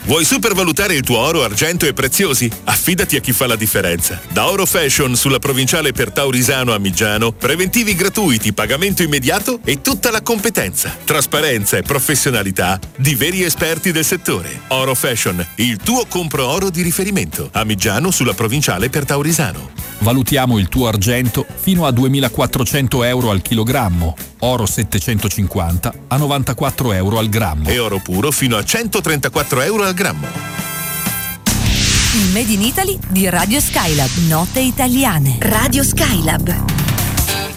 Vuoi supervalutare il tuo oro, argento e preziosi? Affidati a chi fa la differenza. Da Oro Fashion sulla provinciale per Taurisano a Migiano, preventivi gratuiti, pagamento immediato e tutta la competenza, trasparenza e professionalità di veri esperti del settore. Oro Fashion, il tuo compro oro di riferimento. A Migiano sulla provinciale per Taurisano. Valutiamo il tuo argento fino a 2.400 euro al chilogrammo, oro 750 a 94 euro al grammo e oro puro fino a 134 euro al grammo. Il Made in Italy di Radio Skylab. Note italiane. Radio Skylab.